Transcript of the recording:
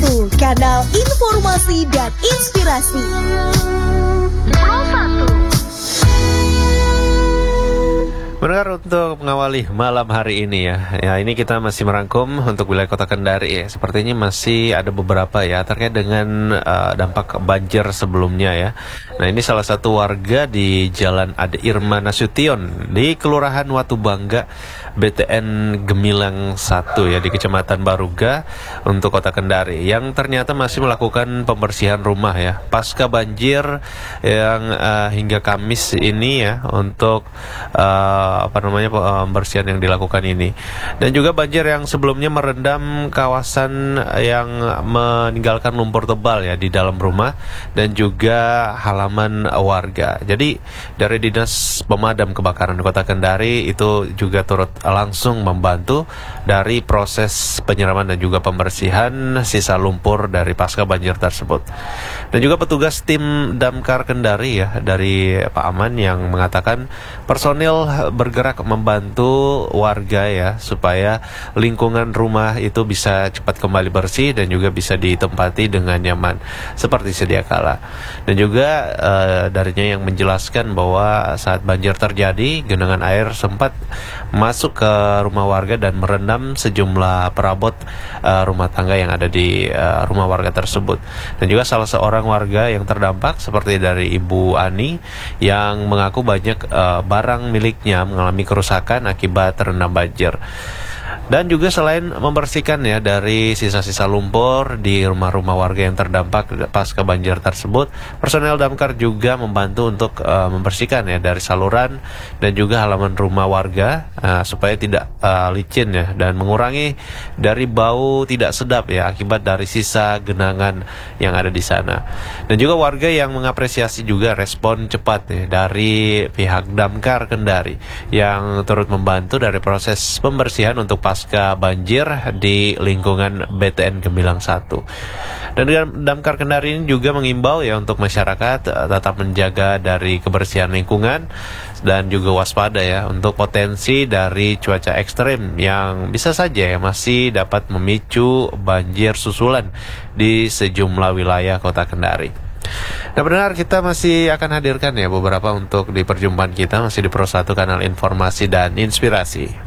1, kanal informasi dan inspirasi. Pro 1. Mendengar untuk mengawali malam hari ini ya ini kita masih merangkum untuk wilayah Kota Kendari ya. Sepertinya masih ada beberapa ya terkait dengan dampak banjir sebelumnya ya. Nah ini salah satu warga di Jalan Ade Irma Nasution di Kelurahan Watu Bangga, BTN Gemilang 1 ya di Kecamatan Baruga untuk Kota Kendari yang ternyata masih melakukan pembersihan rumah ya pasca banjir yang hingga Kamis ini ya untuk pembersihan yang dilakukan ini. Dan juga banjir yang sebelumnya merendam kawasan yang meninggalkan lumpur tebal ya di dalam rumah dan juga halaman warga. Jadi dari Dinas Pemadam Kebakaran Kota Kendari itu juga turut langsung membantu dari proses penyiraman dan juga pembersihan sisa lumpur dari pasca banjir tersebut. Dan juga petugas tim Damkar Kendari ya dari Pak Aman yang mengatakan personil bergerak membantu warga ya supaya lingkungan rumah itu bisa cepat kembali bersih dan juga bisa ditempati dengan nyaman seperti sedia kala. Dan juga darinya yang menjelaskan bahwa saat banjir terjadi genangan air sempat masuk ke rumah warga dan merendam sejumlah perabot rumah tangga yang ada di rumah warga tersebut. Dan juga salah seorang warga yang terdampak seperti dari Ibu Ani yang mengaku banyak barang miliknya mengalami kerusakan akibat terendam banjir. Dan juga selain membersihkan ya dari sisa-sisa lumpur di rumah-rumah warga yang terdampak pasca banjir tersebut, personel damkar juga membantu untuk membersihkan ya dari saluran dan juga halaman rumah warga supaya tidak licin ya dan mengurangi dari bau tidak sedap ya akibat dari sisa genangan yang ada di sana. Dan juga warga yang mengapresiasi juga respon cepat ya dari pihak Damkar Kendari yang turut membantu dari proses pembersihan untuk pasca banjir di lingkungan BTN Gemilang 1. Dan Damkar Kendari ini juga mengimbau ya untuk masyarakat tetap menjaga dari kebersihan lingkungan dan juga waspada ya untuk potensi dari cuaca ekstrim yang bisa saja ya masih dapat memicu banjir susulan di sejumlah wilayah Kota Kendari. Nah benar kita masih akan hadirkan ya beberapa untuk di perjumpaan kita masih di Pro 1 kanal informasi dan inspirasi.